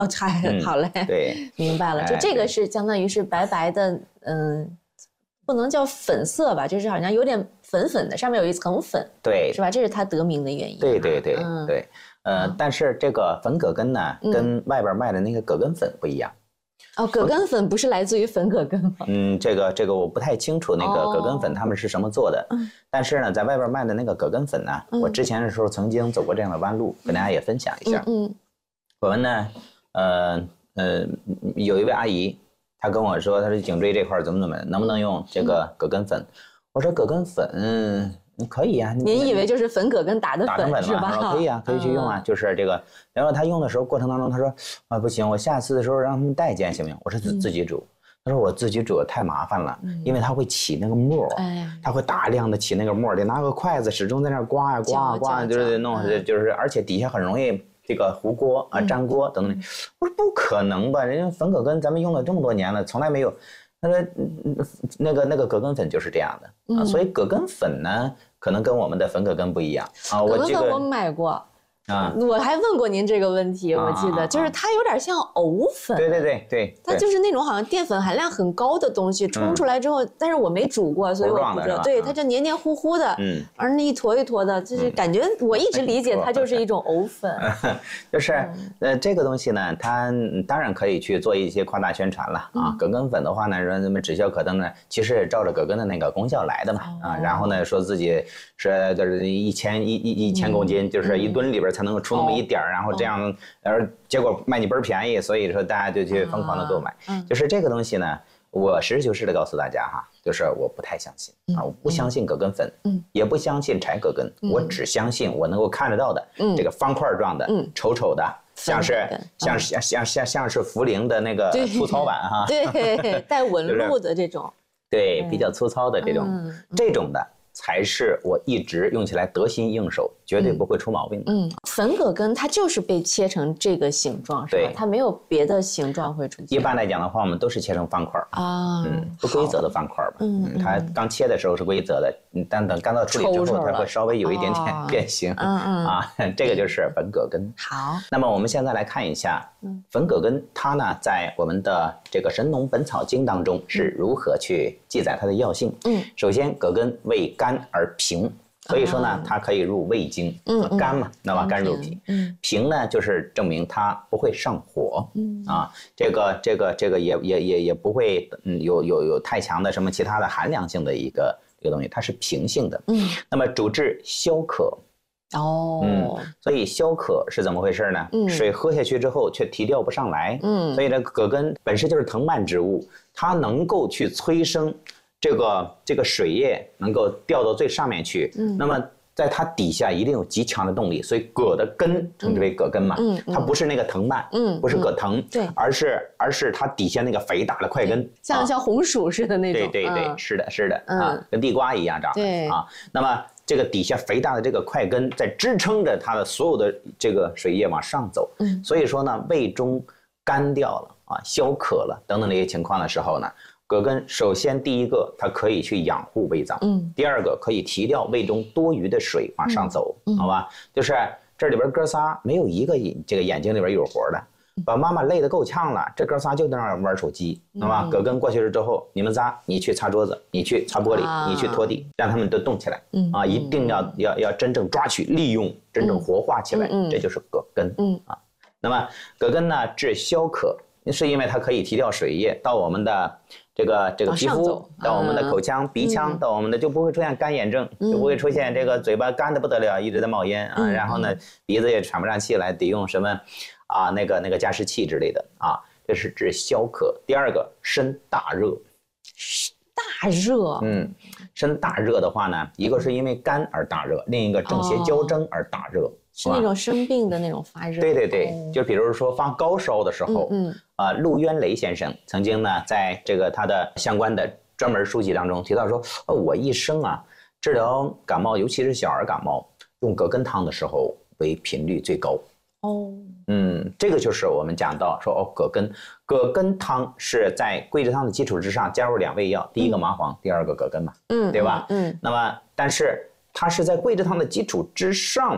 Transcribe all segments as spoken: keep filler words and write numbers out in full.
哦，嗨，嗯、好嘞， 对， 明白了。就这个是相当于是白白的，嗯，不能叫粉色吧，就是好像有点粉粉的，上面有一层粉， 对， 是吧？这是它得名的原因。 对对对、 嗯、 对，呃、嗯，但是这个粉葛根呢，嗯、跟外边卖的那个葛根粉不一样。 哦，葛根粉不是来自于粉葛根吗？ 嗯，这个这个我不太清楚，那个葛根粉他们是什么做的。嗯、但是呢，在外边卖的那个葛根粉呢，嗯、我之前的时候曾经走过这样的弯路，跟大家也分享一下。嗯，嗯我们呢，呃呃，有一位阿姨，她跟我说，她说颈椎这块怎么怎么，能不能用这个葛根粉？嗯、我说葛根粉。你可以啊， 您以为就是粉葛根打的粉是吧？ 可以啊，可以去用啊，嗯、就是这个。然后他用的时候过程当中，他说啊不行，我下次的时候让他们代煎行不行？我说自自己煮。嗯、他说我自己煮太麻烦了，嗯、因为它会起那个沫，哎，它会大量的起那个沫，得拿个筷子始终在那刮呀刮呀刮，就是弄，嗯、就是而且底下很容易这个糊锅啊、粘锅等等。我说不可能吧，人家粉葛根咱们用了这么多年了，从来没有。他说那个那个葛根粉就是这样的啊，所以葛根粉呢。可能跟我们的粉葛根不一样啊， 我记得我买过啊，我还问过您这个问题，我记得就是它有点像藕粉， 对对对对， 它就是那种好像淀粉含量很高的东西，冲出来之后，但是我没煮过，所以我不知道。对，它就黏黏糊糊的，嗯，而那一坨一坨的，就是感觉我一直理解它就是一种藕粉。 就是呃这个东西呢，它当然可以去做一些夸大宣传了啊。葛根粉的话呢，说什么止咳可灯呢，其实照着葛根的那个功效来的嘛啊，然后呢说自己是就是一千一一一千公斤，就是一吨里边才能够出那么一点儿，然后这样，而结果卖你倍儿便宜，所以说大家就去疯狂的购买。就是这个东西呢，我实事求是的告诉大家哈，就是我不太相信啊，我不相信葛根粉，也不相信柴葛根，我只相信我能够看得到的这个方块状的、丑丑的。像是像像像像像是茯苓的那个粗糙版哈， 对，带纹路的这种， 对，比较粗糙的这种，这种的。才是我一直用起来得心应手，绝对不会出毛病的。 嗯，粉葛根它就是被切成这个形状，是吧？它没有别的形状会出现。 一般来讲的话，我们都是切成方块啊，嗯，不规则的方块吧。嗯，它刚切的时候是规则的，但等干燥处理之后，它会稍微有一点点变形。嗯嗯啊，这个就是粉葛根。 好， 那么我们现在来看一下，粉葛根它呢，在我们的这个《神农本草经》当中是如何去记载它的药性。嗯，首先葛根为肝而平，所以说呢，它可以入胃经。嗯，肝嘛，那么肝入脾。嗯，平呢，就是证明它不会上火。嗯啊，这个这个这个也也也也不会嗯有有有太强的什么其他的寒凉性的一个一个东西，它是平性的。嗯，那么主治消渴。哦，嗯，所以消渴是怎么回事呢？嗯，水喝下去之后却提调不上来。嗯，所以这葛根本身就是藤蔓植物，它能够去催生。这个这个水液能够掉到最上面去，嗯，那么在它底下一定有极强的动力，所以葛的根称之为葛根嘛，嗯，它不是那个藤蔓，嗯，不是葛藤，对，而是而是它底下那个肥大的块根， 像像红薯似的那种， 对对对，是的是的啊，跟地瓜一样长的啊，那么这个底下肥大的这个块根在支撑着它的所有的这个水液往上走，嗯，所以说呢，胃中干掉了啊，消渴了等等这些情况的时候呢。葛根首先第一个，它可以去养护胃脏，嗯，第二个可以提掉胃中多余的水往上走，嗯、好吧？就是这里边哥仨没有一个这个眼睛里边有活的，把妈妈累得够呛了，这哥仨就在那玩手机，好吧？葛根过去了之后，你们仨，你去擦桌子，你去擦玻璃，啊、你去拖地，让他们都动起来，嗯啊，一定要要要真正抓取利用，真正活化起来，嗯、这就是葛根，嗯啊。那么葛根呢治消渴，是因为它可以提掉水液到我们的。这个这个皮肤到我们的口腔、鼻腔，到我们的就不会出现干眼症，就不会出现这个嘴巴干的不得了，一直在冒烟啊。然后呢，鼻子也喘不上气来，得用什么啊那个那个加湿器之类的啊。这是治消渴。第二个，身大热。 大热， 嗯，身大热的话呢，一个是因为肝而大热，另一个正邪交争而大热。 是那种生病的那种发热。 对对对，就比如说发高烧的时候，嗯啊，陆渊雷先生曾经呢，在这个他的相关的专门书籍当中提到说，哦，我一生啊治疗感冒，尤其是小儿感冒，用葛根汤的时候为频率最高。哦，嗯，这个就是我们讲到说，哦，葛根，葛根汤是在桂枝汤的基础之上加入两味药，第一个麻黄，第二个葛根嘛，嗯，对吧？嗯，那么但是它是在桂枝汤的基础之上。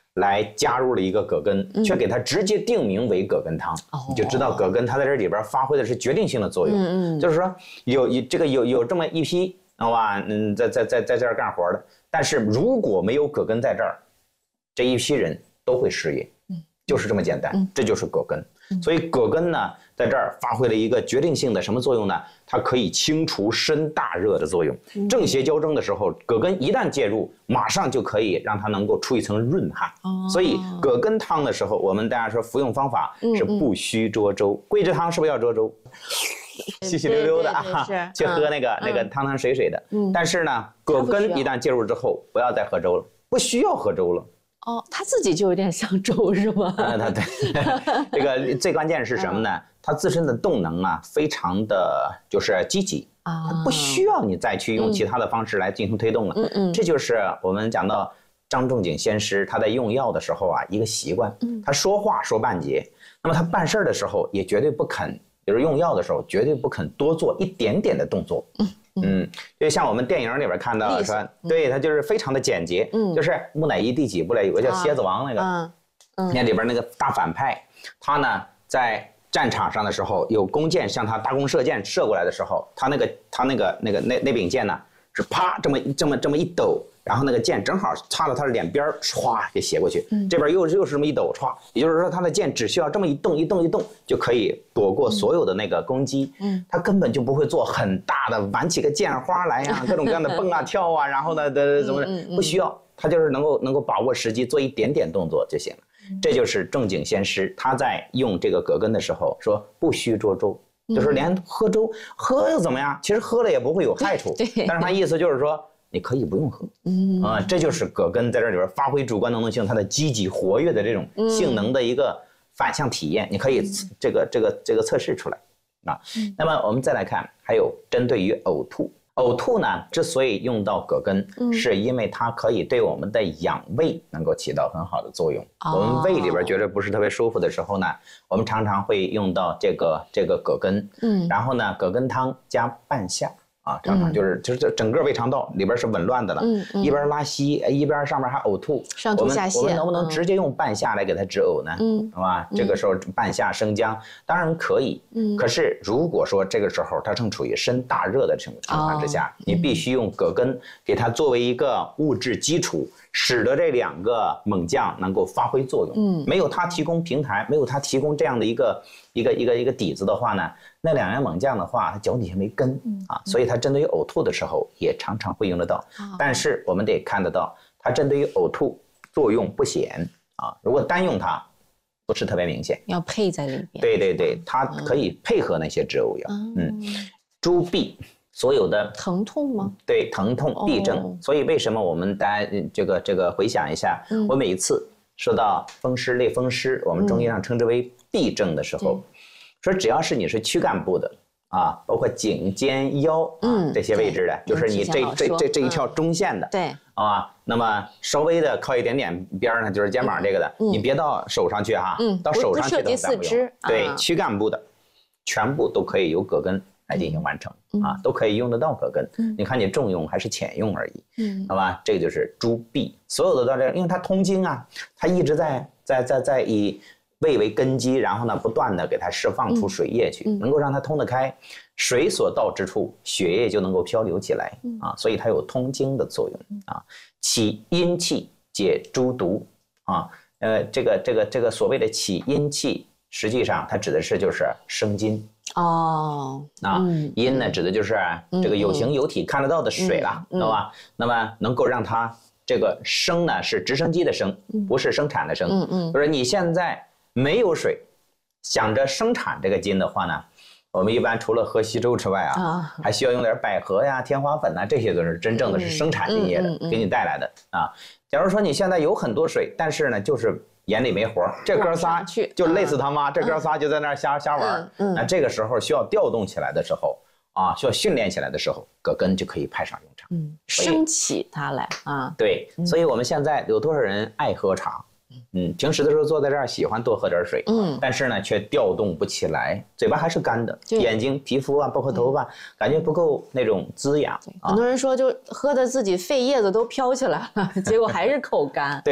来加入了一个葛根，却给它直接定名为葛根汤，嗯、你就知道葛根它在这里边发挥的是决定性的作用。嗯嗯，就是说有有这个有有这么一批，知道吧？嗯，在在在在这儿干活的，但是如果没有葛根在这儿，这一批人都会失业。嗯，就是这么简单，嗯、这就是葛根。所以葛根呢，在这儿发挥了一个决定性的什么作用呢？它可以清除身大热的作用。正邪交争的时候，葛根一旦介入，马上就可以让它能够出一层润汗。所以葛根汤的时候，我们大家说服用方法是不需捉粥。桂枝汤是不是要捉粥？稀稀溜溜的啊，去喝那个那个汤汤水水的。但是呢，葛根一旦介入之后，不要再喝粥了，不需要喝粥了。 哦，它自己就有点像粥是吗？ 啊，对，这个最关键是什么呢？它自身的动能啊，非常的就是积极啊，它不需要你再去用其他的方式来进行推动了。嗯嗯，这就是我们讲到张仲景先师他在用药的时候啊一个习惯。嗯，他说话说半截，那么他办事的时候也绝对不肯，就是用药的时候绝对不肯多做一点点的动作。嗯。嗯，就像我们电影里边看到的说，对，它就是非常的简洁。嗯，就是木乃伊第几部了，有个叫蝎子王那个，嗯嗯，那里边那个大反派，他呢在战场上的时候，有弓箭向他搭弓射箭射过来的时候，他那个他那个那个那那柄剑呢是啪这么这么这么一抖，然后那个箭正好插到他的脸边，歘给斜过去。嗯，这边又又是这么一抖，歘，也就是说他的剑只需要这么一动一动一动就可以躲过所有的那个攻击。嗯，他根本就不会做很大的挽起个剑花来呀、啊，各种各样的蹦啊跳啊，然后呢的怎么不需要，他就是能够能够把握时机，做一点点动作就行了。这就是仲景先师他在用这个葛根的时候说不需捉粥。就是连喝粥喝又怎么样？其实喝了也不会有害处。但是他意思就是说，你可以不用喝。嗯啊，这就是葛根在这里边发挥主观能动性，它的积极活跃的这种性能的一个反向体验，你可以这个这个这个测试出来啊。那么我们再来看，还有针对于呕吐。呕吐呢，之所以用到葛根，嗯、是因为它可以对我们的养胃能够起到很好的作用。哦、我们胃里边觉得不是特别舒服的时候呢，我们常常会用到这个这个葛根。嗯，然后呢，葛根汤加半夏啊，常常就是、嗯、就是整个胃肠道里边是紊乱的了，嗯嗯、一边拉稀，一边上面还呕吐， 上吐下泻。 我们我们能不能直接用半夏来给它止呕呢？嗯，好吧，这个时候半夏生姜当然可以。嗯，可是如果说这个时候它正处于身大热的这种情况之下，哦、你必须用葛根给它作为一个物质基础，使得这两个猛将能够发挥作用。嗯，没有它提供平台，没有它提供这样的一个一个一个一个底子的话呢，那两员猛将的话，他脚底下没根、嗯、啊，所以他针对于呕吐的时候也常常会用得到。哦、但是我们得看得到，它针对于呕吐作用不显啊。如果单用它，不是特别明显， 要配在里边。 对对对，它可以配合那些止呕药。嗯，嗯猪痹所有的疼痛吗？ 对，疼痛痹症。哦、所以为什么我们大家这个这个回想一下，嗯、我每一次说到风湿类风湿，我们中医上称之为痹症的时候。嗯，说只要是你是躯干部的啊，包括颈肩腰啊、嗯、这些位置的，就是你这这这这一条中线的， 嗯、对啊，那么稍微的靠一点点边呢，就是肩膀这个的，嗯、你别到手上去哈、啊，嗯、到手上去都咱不用。对，啊、躯干部的全部都可以由葛根来进行完成、嗯、啊，都可以用得到葛根。嗯、你看你重用还是浅用而已，嗯，好吧？这个就是猪痹，所有的到这，因为它通经啊，它一直在在在在以胃为根基，然后呢，不断的给它释放出水液去，嗯、能够让它通得开。水所到之处，血液就能够漂流起来、嗯、啊，所以它有通经的作用啊。起阴气，解诸毒啊。呃，这个这个这个所谓的起阴气，实际上它指的是就是生津哦。啊，嗯、阴呢指的就是这个有形有体看得到的水了，知道吧？那么能够让它这个生呢是直升机的生，不是生产的生。嗯嗯，就是你现在没有水，想着生产这个津的话呢，我们一般除了喝稀粥之外啊，啊还需要用点百合呀、天花粉呐，这些都是真正的是生产津液的，嗯嗯嗯、给你带来的啊。假如说你现在有很多水，但是呢，就是眼里没活，这哥仨就累死他妈，嗯、这哥仨就在那儿瞎瞎玩。嗯嗯、那这个时候需要调动起来的时候啊，需要训练起来的时候，葛根就可以派上用场， 嗯，升起它来啊。 对，所以我们现在有多少人爱喝茶？嗯，平时的时候坐在这儿喜欢多喝点水，嗯，但是呢却调动不起来，嘴巴还是干的，眼睛、皮肤啊，包括头发，嗯、感觉不够那种滋养。 啊、很多人说就喝的自己肺叶子都飘起来了，结果还是口干。 对，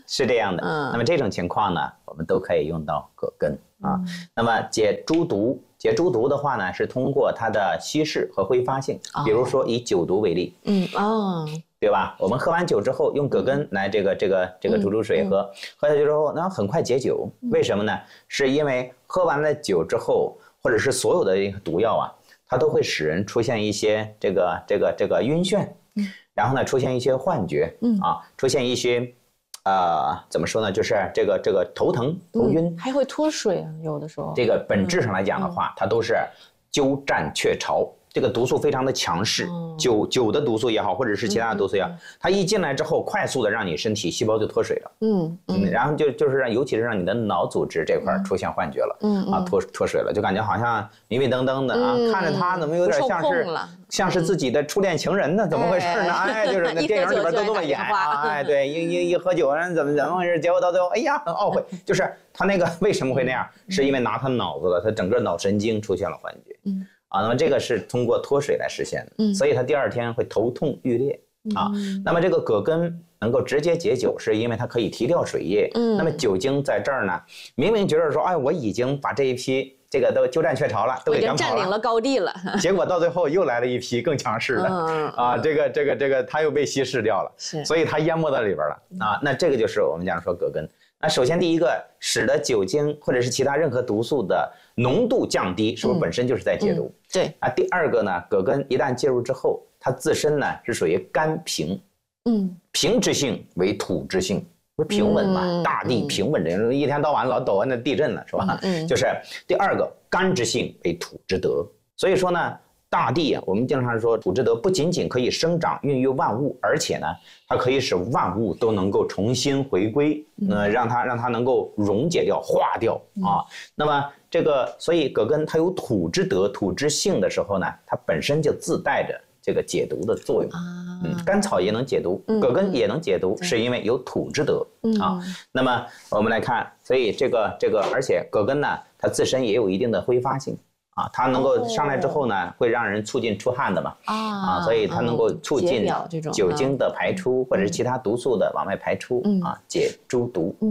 是这样的。嗯，那么这种情况呢，我们都可以用到葛根啊。嗯、那么解猪毒，解猪毒的话呢，是通过它的稀释和挥发性。哦、比如说以酒毒为例， 嗯哦， 对吧？我们喝完酒之后，用葛根来这个这个这个煮煮水喝，嗯、喝下去之后，那很快解酒。为什么呢？是因为喝完了酒之后，或者是所有的毒药啊，它都会使人出现一些这个这个这个晕眩。然后呢，出现一些幻觉，嗯啊，出现一些，呃，怎么说呢？就是这个这个头疼、头晕， 嗯、还会脱水啊，有的时候。 这个本质上来讲的话，嗯、它都是鸠占鹊巢，这个毒素非常的强势，哦、酒酒的毒素也好，或者是其他的毒素也好，嗯、它一进来之后，快速的让你身体细胞就脱水了，嗯嗯，然后就就是让，尤其是让你的脑组织这块出现幻觉了，嗯啊，脱脱水了，就感觉好像迷迷瞪瞪的啊，嗯、看着他怎么有点像是。像是自己的初恋情人呢，怎么回事呢？哎，就是那电影里边都这么演啊，哎，对，一一一喝酒，人怎么怎么回事？结果到最后，哎呀，很懊悔。就是他那个为什么会那样？是因为拿他脑子了，他整个脑神经出现了幻觉。嗯，啊，那么这个是通过脱水来实现的。嗯，所以他第二天会头痛欲裂啊。那么这个葛根能够直接解酒，是因为它可以提掉水液。嗯，那么酒精在这儿呢，明明觉得说，哎，我已经把这一批。这个都鸠占鹊巢了，都给赶跑了， 占领了高地了。 结果到最后又来了一批更强势的，嗯、啊，这个这个这个他又被稀释掉了，是，所以他淹没在里边了啊。那这个就是我们讲说葛根。那首先第一个，使得酒精或者是其他任何毒素的浓度降低，是不是本身就是在解毒？ 嗯嗯、对。 啊，第二个呢，葛根一旦介入之后，它自身呢是属于干平，嗯，平之性为土之性。不是平稳嘛？嗯、大地平稳，这一天到晚老抖那地震了，是吧？嗯、就是第二个，干之性为土之德。所以说呢，大地啊，我们经常说土之德不仅仅可以生长孕育万物，而且呢，它可以使万物都能够重新回归，呃，让它让它能够溶解掉、化掉啊。嗯、那么这个，所以葛根它有土之德、土之性的时候呢，它本身就自带着这个解毒的作用。啊嗯，甘草也能解毒，葛根也能解毒，嗯、是因为有土之德、嗯、啊。那么我们来看，所以这个这个，而且葛根呢，它自身也有一定的挥发性啊，它能够上来之后呢，哦、会让人促进出汗的嘛啊啊，所以它能够促进酒精的排出，嗯、或者是其他毒素的往外排出、嗯、啊，解猪毒。嗯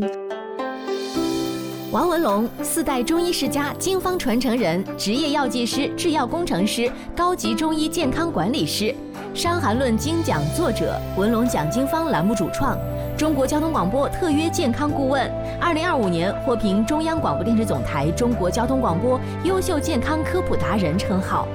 王文龙，四代中医世家，经方传承人，职业药剂师、制药工程师，高级中医健康管理师，《伤寒论》精讲作者，文龙讲经方栏目主创，中国交通广播特约健康顾问，二零二五年获评中央广播电视总台中国交通广播优秀健康科普达人称号。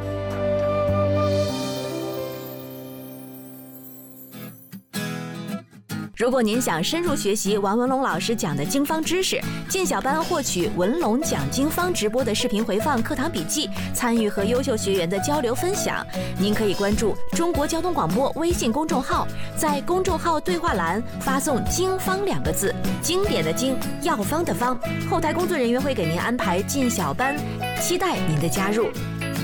如果您想深入学习王文龙老师讲的经方知识，进小班获取文龙讲经方直播的视频回放、课堂笔记，参与和优秀学员的交流分享，您可以关注中国交通广播微信公众号，在公众号对话栏发送“经方”两个字，经典的经，药方的方，后台工作人员会给您安排进小班，期待您的加入。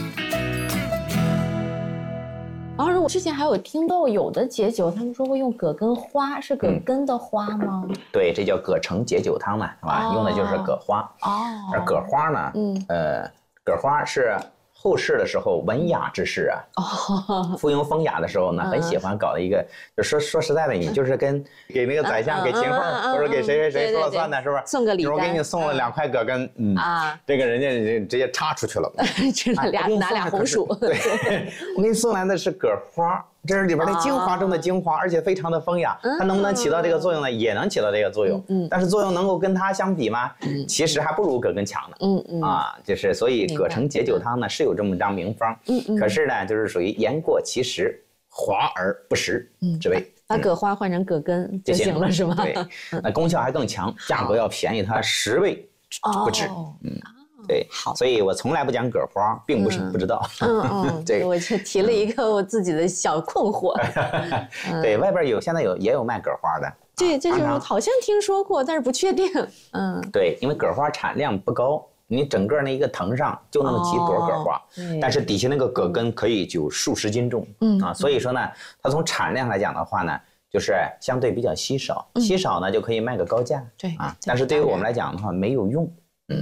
然后我之前还有听到有的解酒，他们说会用葛根花，是葛根的花吗？ 嗯、对，这叫葛橙解酒汤嘛，是吧？哦、用的就是葛花。哦。而葛花呢，嗯，呃，葛花是后世的时候文雅之士啊，哦，附庸风雅的时候呢，很喜欢搞的一个，就说说实在的，你就是跟给那个宰相、给秦桧或者给谁谁谁说了算的，是不是？ 送个礼， 我给你送了两块葛根，嗯啊，这个人家直接插出去了， 吃了俩拿俩红薯， 对，我给你送来的是葛花。这是里边的精华中的精华，而且非常的风雅。它能不能起到这个作用呢？也能起到这个作用。嗯，但是作用能够跟它相比吗？其实还不如葛根强呢。嗯嗯啊，就是所以葛橙解酒汤呢是有这么张名方。嗯嗯。可是呢，就是属于言过其实，华而不实之谓。 把葛花换成葛根就行了，是吗？ 对，那功效还更强，价格要便宜它十倍不止。嗯。对，好，所以我从来不讲葛花，并不是不知道。 嗯嗯，对，我就提了一个我自己的小困惑。 对，外边有现在有也有卖葛花的。 对，这是我好像听说过，但是不确定。嗯， 对，因为葛花产量不高，你整个那一个藤上就那么几朵葛花，但是底下那个葛根可以就数十斤重。嗯啊，所以说呢，它从产量来讲的话呢，就是相对比较稀少，稀少呢就可以卖个高价。对啊，但是对于我们来讲的话没有用。嗯。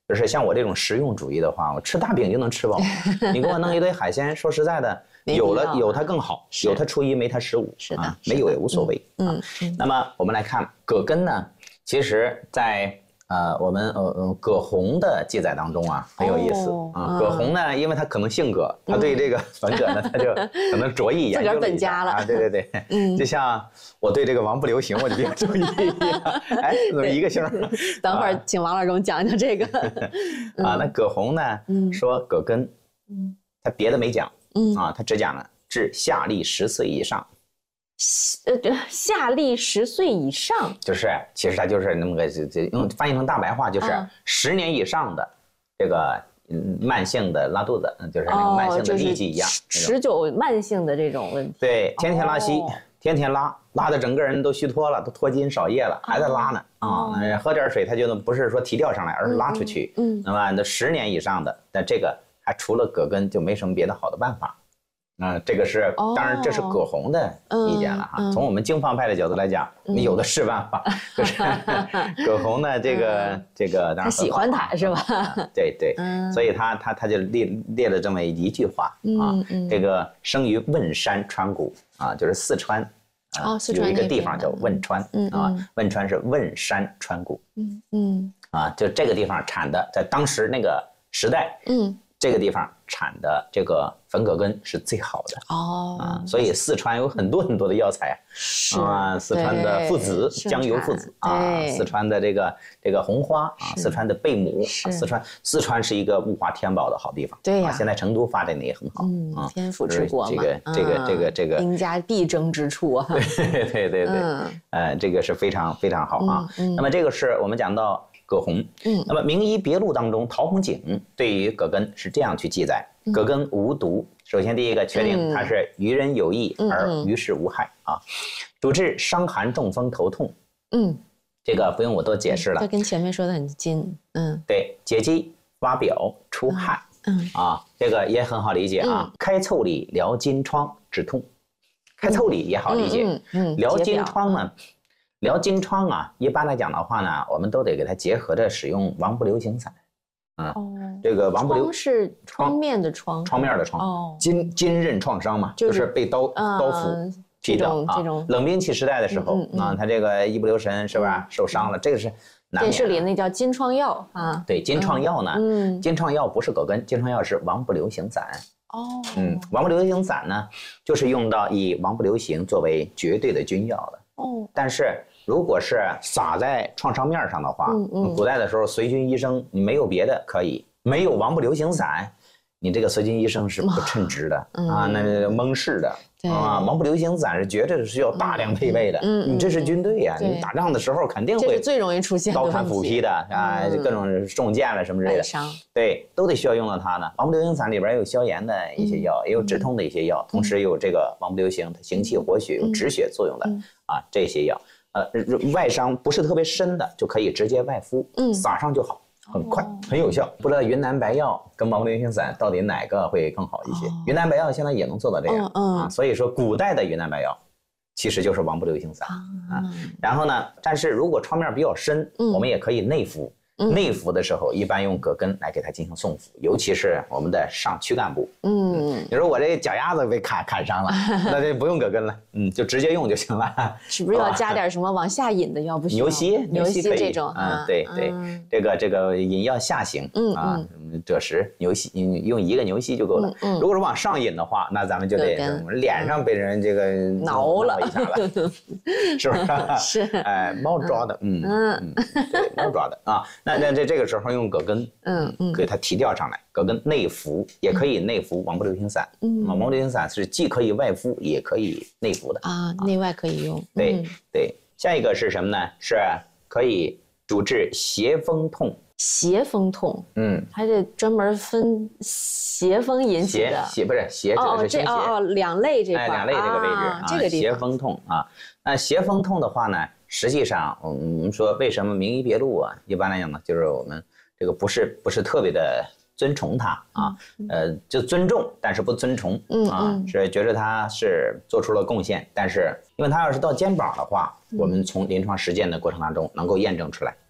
就是像我这种实用主义的话，我吃大饼就能吃饱。你给我弄一堆海鲜，说实在的，有了有它更好，有它初一没它十五， 是的， 没有也无所谓。嗯，那么我们来看葛根呢，其实在。呃，我们呃呃葛洪的记载当中啊，很有意思、哦、啊。葛洪呢，因为他可能姓葛，他对这个樊葛呢，他就可能着意研究了一下。 自个儿本家了啊，对对对，嗯，就像我对这个王不留行，我就比较注意。哎，怎么一个姓？ 等会儿请王老师给我们讲讲这个。 啊，那葛洪呢，说葛根，嗯，他别的没讲，嗯啊，他只讲了至夏历十岁以上。 呃，夏历十岁以上， 就是其实它就是那么个，这这用翻译成大白话就是十年以上的这个嗯慢性的拉肚子，就是那个慢性的痢疾一样， 持久慢性的这种问题。 对，天天拉稀，天天拉，拉的整个人都虚脱了，都脱筋少液了，还在拉呢啊！喝点水，它就不是说提调上来，而是拉出去。嗯，那么那十年以上的，那这个还除了葛根就没什么别的好的办法。啊、呃，这个是，当然这是葛洪的意见了哈。嗯嗯、从我们经方派的角度来讲，嗯、有的是办法。就是葛洪呢，这个、嗯、这个当然他喜欢他是吧？ 啊、对对，嗯、所以他他他就列列了这么一句话啊，嗯嗯、这个生于汶山川谷啊，就是四川啊， 哦、四川有一个地方叫汶川、嗯、啊，汶川是汶山川谷。嗯嗯，啊，就这个地方产的，在当时那个时代，嗯。这个地方产的这个粉葛根是最好的哦，啊，所以四川有很多很多的药材，啊，四川的附子江油附子啊，四川的这个这个红花啊，四川的贝母，四川四川是一个物华天宝的好地方， 对呀， 现在成都发展的也很好， 嗯，天府之国嘛，这个这个这个这个兵家必争之处啊， 对对对对，呃，这个是非常非常好啊。那么这个是我们讲到。葛洪，嗯，那么《名医别录》当中，陶弘景对于葛根是这样去记载：葛根无毒。首先，第一个确定它是于人有益，而于事无害啊。主治伤寒、中风、头痛。嗯，这个不用我多解释了。 这跟前面说的很近。嗯， 对，解肌、发表、出汗。嗯啊，这个也很好理解啊。开腠理疗金疮止痛，开腠理也好理解。嗯，疗金疮呢？疗金疮啊，一般来讲的话呢，我们都得给它结合着使用王不留行散。嗯，哦、这个王不留是疮面的疮， 疮面的疮。哦，筋筋韧创伤嘛，就是、就是被刀、呃、刀斧劈的啊。这种冷兵器时代的时候、嗯嗯、啊，他这个一不留神是吧，受伤了，这个是难免。 电视里那叫金疮药啊。 对，金疮药呢，嗯，金疮药不是葛根，金疮药是王不留行散。哦，嗯，王不留行散呢，就是用到以王不留行作为绝对的君药的。哦，但是。如果是撒在创伤面上的话，嗯嗯、古代的时候随军医生你没有别的可以，没有王不留行散，你这个随军医生是不称职的、嗯、啊，那蒙氏的啊，王不留行散是绝对是需要大量配备的。嗯，你这是军队呀、啊，你打仗的时候肯定会这是最容易出现刀砍斧劈的啊，嗯、各种中箭了什么之类的，对，都得需要用到它呢。王不留行散里边有消炎的一些药，也有止痛的一些药，同时有这个王不留行，它行气活血，有止血作用的啊，这些药。呃，外伤不是特别深的，就可以直接外敷，嗯，撒上就好，很快，哦、很有效。不知道云南白药跟王不留行散到底哪个会更好一些？哦、云南白药现在也能做到这样，嗯嗯、啊，所以说古代的云南白药其实就是王不留行散、嗯、啊。然后呢，但是如果创面比较深，嗯、我们也可以内服。内服的时候，一般用葛根来给它进行送服，尤其是我们的上躯干部。嗯，你说我这脚丫子被砍砍伤了，那就不用葛根了，嗯，就直接用就行了。 是不是要加点什么往下引的药？不需要。 牛膝， 牛膝这种啊，对对，这个这个引药下行，嗯啊，赭石、牛膝，用一个牛膝就够了。如果是往上引的话，那咱们就得脸上被人这个挠了一下了，是不是？ 是， 哎，猫抓的，嗯嗯，对，猫抓的啊。那那这这个时候用葛根，嗯嗯，给它提调上来。葛根内服也可以内服王不留行散，嗯，王不留行散是既可以外敷也可以内服的啊，内外可以用。 对对，下一个是什么呢？是可以主治邪风痛。 邪风痛，嗯，还得专门分邪风引起的。 邪不是邪， 哦这哦哦两类这块， 两类这个位置啊， 这个地方邪风痛啊。那邪风痛的话呢？实际上，我们说为什么名医别录啊？一般来讲呢，就是我们这个不是不是特别的尊崇他啊，呃，就尊重，但是不尊崇啊，是觉得他是做出了贡献，但是因为他要是到肩膀的话，我们从临床实践的过程当中能够验证出来，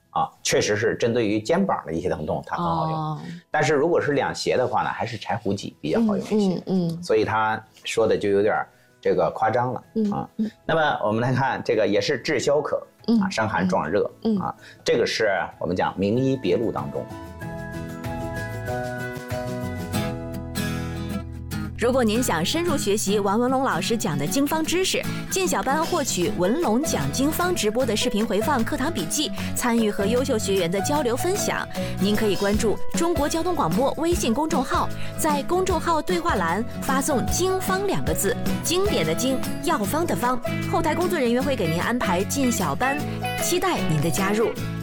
啊，确实是针对于肩膀的一些疼痛它很好用。哦、但是如果是两斜的话呢，还是柴胡棘比较好用一些。嗯 嗯, 嗯，所以他说的就有点这个夸张了啊。嗯、那么我们来看这个也是治消渴啊，伤寒壮热啊，这个是我们讲名医别录当中。 如果您想深入学习王文龙老师讲的经方知识，进小班获取文龙讲经方直播的视频回放、课堂笔记，参与和优秀学员的交流分享，您可以关注中国交通广播微信公众号，在公众号对话栏发送“经方”两个字，经典的经，药方的方，后台工作人员会给您安排进小班，期待您的加入。